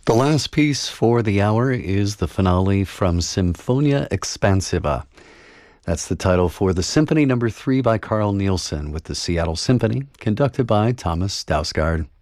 The last piece for the hour is the finale from Symphonia Expansiva. That's the title for the Symphony No. 3 by Carl Nielsen with the Seattle Symphony, conducted by Thomas Dausgaard.